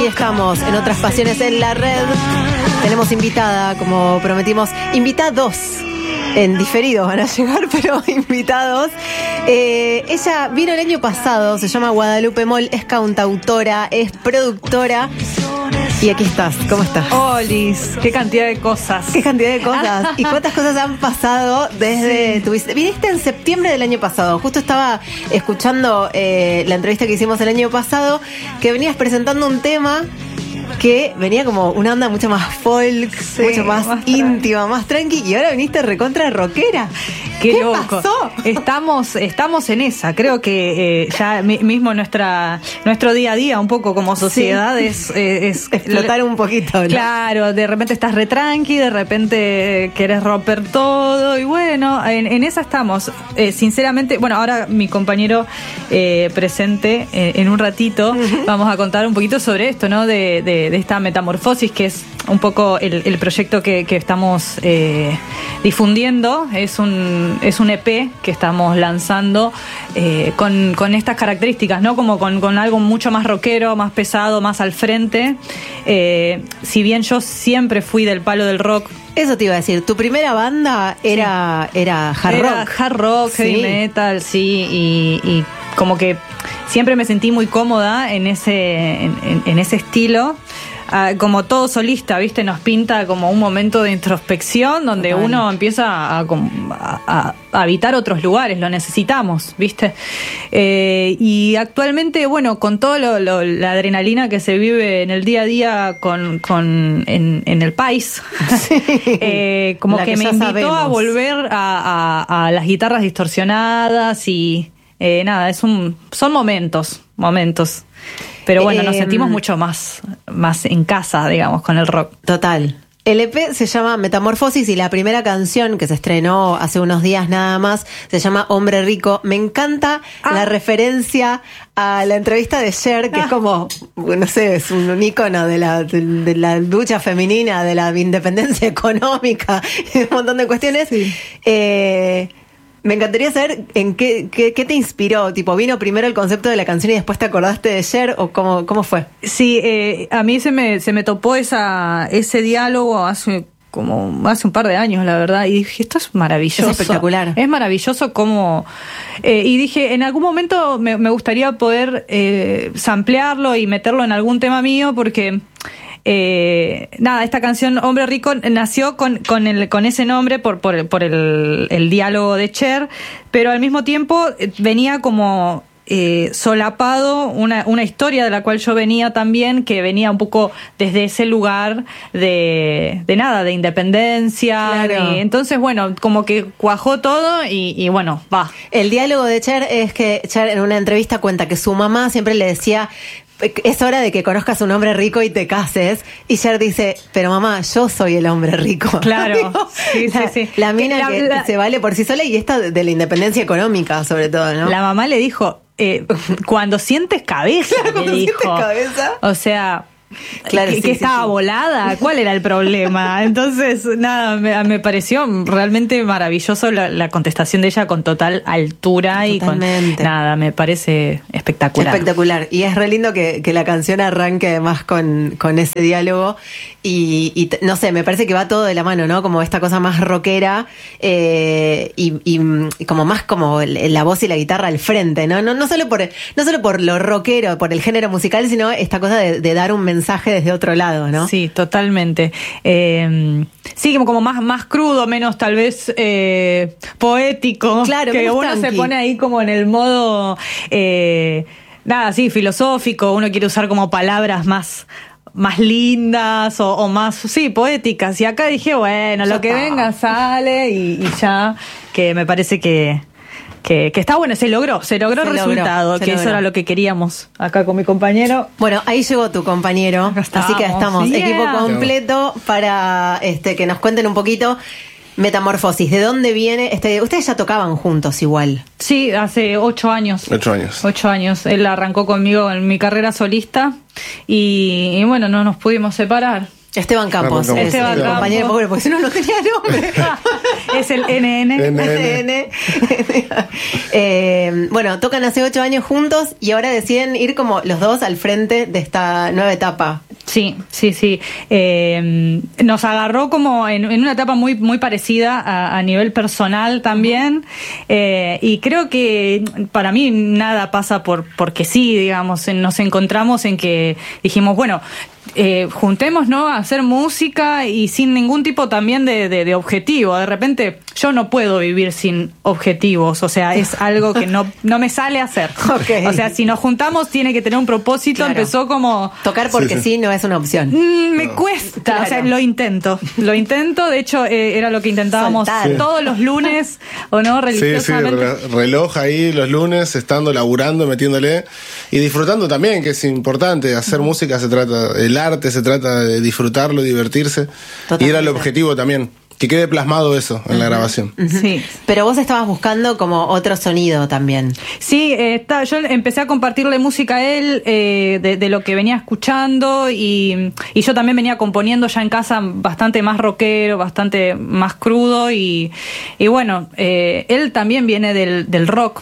estamos en Otras Pasiones en la Red. Tenemos invitada, como prometimos, invitados. En diferido van a llegar, pero invitados. Ella vino el año pasado, se llama Guadalupe Moll, es cantautora, es productora. Y aquí estás, ¿cómo estás? Olis, qué cantidad de cosas. Qué cantidad de cosas. ¿Y cuántas cosas han pasado desde tu visita? Viniste en septiembre del año pasado. Justo estaba escuchando la entrevista que hicimos el año pasado, que venías presentando un tema que venía como una onda mucho más folk, sí, mucho más íntima, más tranqui, y ahora viniste recontra rockera. Qué loco. Pasó? Estamos en esa. Creo que ya mismo nuestro día a día, un poco como sociedad, sí. es explotar un poquito, ¿no? Claro, de repente estás re tranqui, de repente querés romper todo, y bueno, en esa estamos. Sinceramente, bueno, ahora mi compañero presente en un ratito, vamos a contar un poquito sobre esto, ¿no? De esta metamorfosis, que es un poco el proyecto que estamos difundiendo. Es un EP que estamos lanzando con estas características, ¿no? Como con algo mucho más rockero, más pesado, más al frente. Si bien yo siempre fui del palo del rock. Eso te iba a decir, tu primera banda era hard rock. Hard rock, heavy metal, sí, y como que siempre me sentí muy cómoda en ese estilo. Como todo solista, ¿viste? Nos pinta como un momento de introspección donde uno empieza a habitar otros lugares, lo necesitamos, ¿viste? Y actualmente, bueno, con toda la adrenalina que se vive en el día a día en el país, sí, como que me invitó sabemos. A volver a las guitarras distorsionadas y nada, son momentos. Pero bueno, nos sentimos mucho más en casa, digamos, con el rock. Total. El EP se llama Metamorfosis y la primera canción que se estrenó hace unos días nada más se llama Hombre Rico. Me encanta la referencia a la entrevista de Cher, que es como, no sé, es un ícono de la lucha femenina, de la independencia económica, un montón de cuestiones. Sí. Me encantaría saber en qué te inspiró. Tipo, ¿vino primero el concepto de la canción y después te acordaste de Cher? ¿O cómo fue? Sí, a mí se me topó ese diálogo hace un par de años, la verdad, y dije, esto es maravilloso. Es espectacular. Es maravilloso como... y dije, en algún momento me gustaría poder samplearlo y meterlo en algún tema mío, porque... esta canción Hombre Rico nació con ese nombre por el diálogo de Cher, pero al mismo tiempo venía como solapado una historia de la cual yo venía también, que venía un poco desde ese lugar de independencia. Claro. Entonces, bueno, como que cuajó todo y bueno, va. El diálogo de Cher es que Cher en una entrevista cuenta que su mamá siempre le decía: es hora de que conozcas un hombre rico y te cases. Y Cher dice, pero mamá, yo soy el hombre rico. Claro. Sí. La mina que se vale por sí sola, y esta de la independencia económica, sobre todo, ¿no? La mamá le dijo, cuando sientes cabeza, claro, le dijo. Sientes cabeza. O sea... Claro, que estaba volada, ¿cuál era el problema? Entonces, nada, me pareció realmente maravilloso la contestación de ella, con total altura. Totalmente. Y con nada, me parece espectacular. Espectacular, y es re lindo que la canción arranque además con ese diálogo y no sé, me parece que va todo de la mano, ¿no? Como esta cosa más rockera y como más como la voz y la guitarra al frente, ¿no? No solo por lo rockero, por el género musical, sino esta cosa de dar un mensaje desde otro lado, ¿no? Sí, totalmente. Sí, como más crudo, menos tal vez poético. Claro, que uno tranqui. Se pone ahí como en el modo filosófico. Uno quiere usar como palabras más lindas o más, sí, poéticas. Y acá dije, bueno, ya lo que venga sale y ya, que me parece que está bueno, se logró el resultado, eso era lo que queríamos acá con mi compañero. Bueno, ahí llegó tu compañero, así que estamos, equipo completo para que nos cuenten un poquito Metamorfosis. ¿De dónde viene? Ustedes ya tocaban juntos igual. Sí, hace 8 años. 8 años. Él arrancó conmigo en mi carrera solista y bueno, no nos pudimos separar. Esteban Campos. Esteban el Campos. compañero pobre, porque si no, no tenía nombre. Es el NN. Bueno, tocan hace 8 años juntos y ahora deciden ir como los dos al frente de esta nueva etapa. Sí. Nos agarró como en una etapa muy, muy parecida a nivel personal también. Y creo que para mí nada pasa porque sí, digamos. Nos encontramos en que dijimos, bueno, juntémonos a hacer música y sin ningún tipo también de objetivo. De repente yo no puedo vivir sin objetivos, o sea, es algo que no me sale a hacer. Okay. O sea, si nos juntamos tiene que tener un propósito. Claro. Empezó como... Tocar porque sí no es una opción. Me cuesta, claro. O sea, lo intento. De hecho, era lo que intentábamos todos los lunes, ¿o no? Religiosamente. Sí, reloj ahí los lunes, estando laburando, metiéndole y disfrutando también, que es importante. Hacer música se trata, el arte se trata de disfrutarlo, divertirse. Totalmente. Y era el objetivo también. Que quede plasmado eso en la grabación. Sí. Pero vos estabas buscando como otro sonido también. Sí, yo empecé a compartirle música a él de lo que venía escuchando y yo también venía componiendo ya en casa bastante más rockero, bastante más crudo y bueno, él también viene del rock.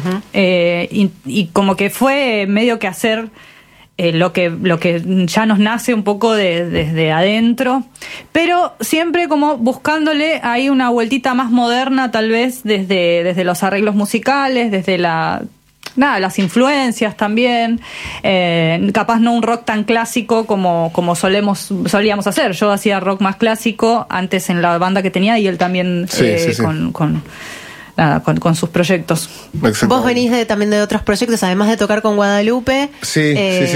Y como que fue medio que hacer... lo que ya nos nace un poco desde adentro, pero siempre como buscándole ahí una vueltita más moderna, tal vez desde los arreglos musicales, desde las influencias también, capaz no un rock tan clásico como solíamos hacer. Yo hacía rock más clásico antes en la banda que tenía y él también con sus proyectos. Vos venís también de otros proyectos, además de tocar con Guadalupe. Sí.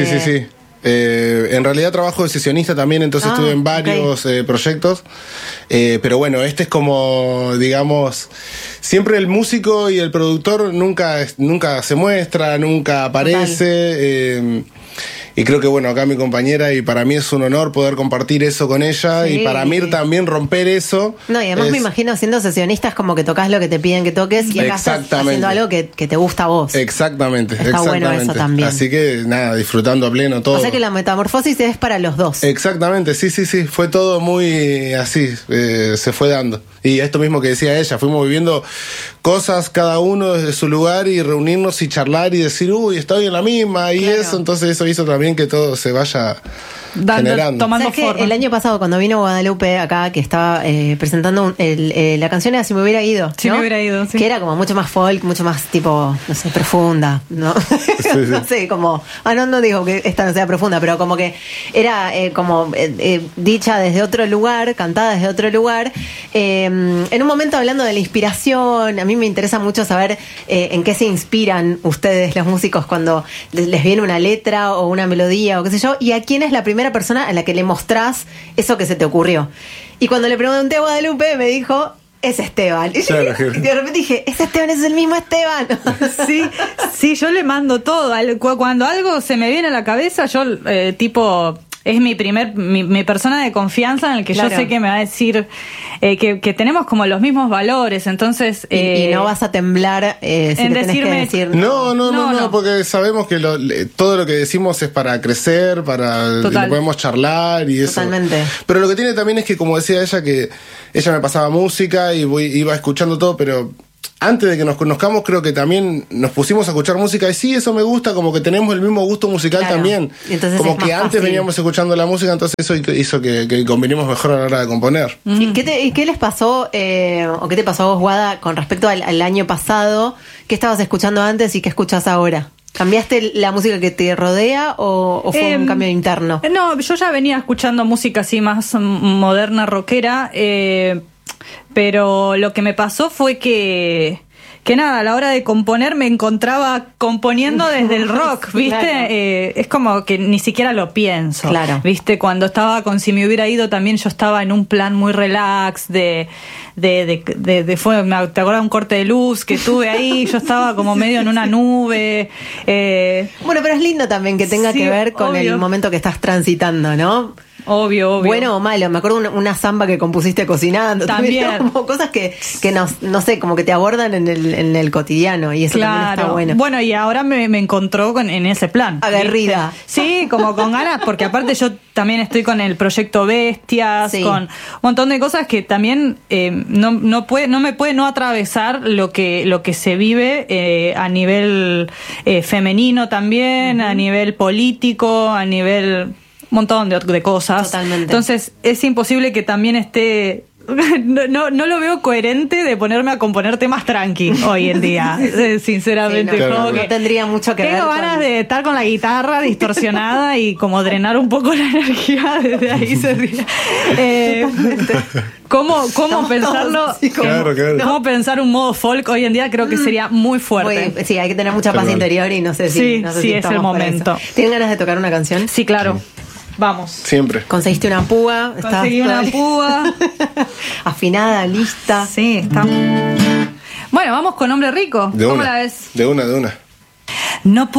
En realidad trabajo de sesionista también, entonces estuve en varios proyectos. Pero bueno, este es como, digamos, siempre el músico y el productor nunca se muestra, nunca aparece. Y creo que bueno, acá mi compañera, y para mí es un honor poder compartir eso con ella, y para mí también romper eso. No, y además me imagino siendo sesionistas como que tocas lo que te piden que toques y acá estás haciendo algo que te gusta a vos. Exactamente. Bueno eso también. Así que nada, disfrutando a pleno todo. O sea que la metamorfosis es para los dos. Exactamente, sí, fue todo muy así, se fue dando. Y esto mismo que decía ella, fuimos viviendo cosas cada uno desde su lugar y reunirnos y charlar y decir, uy, estoy en la misma, y eso, entonces eso hizo también que todo se vaya generando. Tomando forma. El año pasado cuando vino Guadalupe acá, que estaba presentando la canción era Si me hubiera ido, ¿no? Si me hubiera ido, sí. Que era como mucho más folk, mucho más tipo, no sé, profunda, ¿no? No sé, como, no digo que esta no sea profunda, pero como que era como dicha desde otro lugar, cantada desde otro lugar. En un momento hablando de la inspiración, a mí me interesa mucho saber en qué se inspiran ustedes los músicos cuando les viene una letra o una melodía o qué sé yo, y a quién es la primera persona a la que le mostrás eso que se te ocurrió. Y cuando le pregunté a Guadalupe me dijo, es Esteban. Y de repente dije, es Esteban, es el mismo Esteban. Sí, yo le mando todo. Cuando algo se me viene a la cabeza, yo es mi persona de confianza en el que yo sé que me va a decir que tenemos como los mismos valores, entonces... y no vas a temblar si en te decirme... tenés que decir... No, porque sabemos que todo lo que decimos es para crecer, y lo podemos charlar y eso. Totalmente. Pero lo que tiene también es que, como decía ella, que ella me pasaba música y iba escuchando todo, pero... Antes de que nos conozcamos, creo que también nos pusimos a escuchar música y sí, eso me gusta, como que tenemos el mismo gusto musical también. Entonces como que antes veníamos escuchando la música, entonces eso hizo que combinemos mejor a la hora de componer. ¿Y qué les pasó, o qué te pasó a vos, Guada, con respecto al año pasado? ¿Qué estabas escuchando antes y qué escuchás ahora? ¿Cambiaste la música que te rodea o fue un cambio interno? No, yo ya venía escuchando música así más moderna, rockera, pero lo que me pasó fue que nada, a la hora de componer me encontraba componiendo desde el rock, ¿viste? Claro. Es como que ni siquiera lo pienso, claro. ¿Viste? Cuando estaba con Si me hubiera ido también yo estaba en un plan muy relax ¿te acuerdas un corte de luz que tuve ahí? Yo estaba como medio en una nube. Bueno, pero es lindo también que tenga que ver con el momento que estás transitando, ¿no? Obvio. Bueno o malo, me acuerdo una samba que compusiste cocinando. También. Como cosas que no sé, como que te abordan en el cotidiano y eso también está bueno. Bueno, y ahora me encontró en ese plan. Aguerrida. ¿Viste? Sí, como con ganas, porque aparte yo también estoy con el proyecto Bestias, con un montón de cosas que también no me puede no atravesar lo que se vive a nivel femenino también, a nivel político, a nivel un montón de cosas. Totalmente. Entonces es imposible que también esté... No lo veo coherente de ponerme a componer temas tranqui hoy en día, sinceramente. Sí, no tendría mucho que ver. Tengo ganas de estar con la guitarra distorsionada y como drenar un poco la energía, desde ahí se ríe. ¿Cómo pensarlo? Claro. ¿Cómo pensar un modo folk hoy en día? Creo que sería muy fuerte. Sí, hay que tener mucha paz interior y no sé si es el momento. ¿Tienen ganas de tocar una canción? Sí, claro. Vamos. Siempre. ¿Conseguiste una púa? Conseguí una púa. Afinada, lista. Sí, está. Bueno, vamos con Hombre Rico. ¿Cómo la ves? De una. No puedo